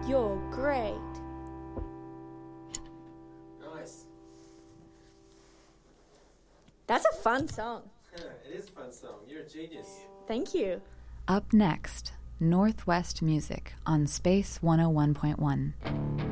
You're great. Nice. That's a fun song. It is a fun song. You're a genius. Thank you. Up next, Northwest Music on Space 101.1.